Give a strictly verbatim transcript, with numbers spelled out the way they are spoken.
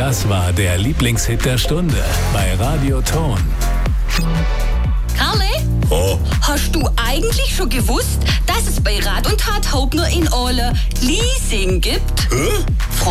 Das war der Lieblingshit der Stunde bei Radio Ton. Karle? Oh. Hast du eigentlich schon gewusst, dass es bei Rat und Tat Haupt nur in Ole Leasing gibt? Hä?